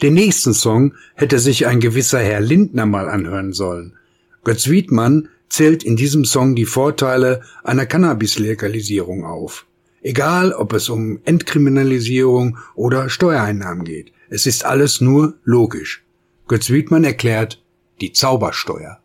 Den nächsten Song hätte sich ein gewisser Herr Lindner mal anhören sollen. Götz Wiedmann zählt in diesem Song die Vorteile einer Cannabis-Legalisierung auf. Egal, ob es um Entkriminalisierung oder Steuereinnahmen geht. Es ist alles nur logisch. Götz Wiedmann erklärt die Zaubersteuer.